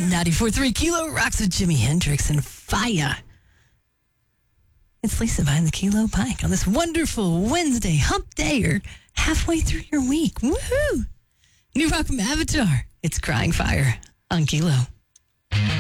94.3 Kilo rocks with Jimi Hendrix and Fire. It's Lisa behind the Kilo Pike on this wonderful Wednesday hump day or halfway through your week. Woohoo! New rock from Avatar. It's Crying Fire on Kilo.